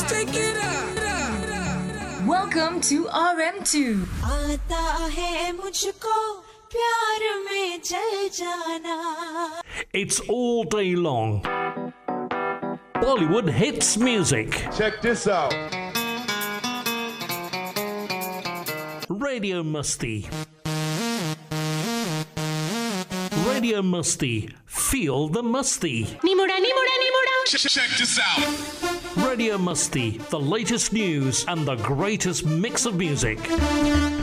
take it up. Welcome to RM2. आता है मुझको प्यार में जल जाना. It's all day long. Bollywood hits music. Check this out. Radio Musti. Radio Musti. Feel the musty. Nimuda, nimuda, nimuda. Check this out. Radio Musti. The latest news and the greatest mix of music.